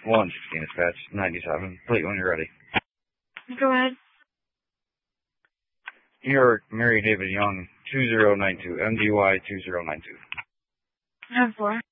116 dispatch, 97. Plate when you're ready. Go ahead. New York, Mary David Young, 2092, MDY 2092. 4.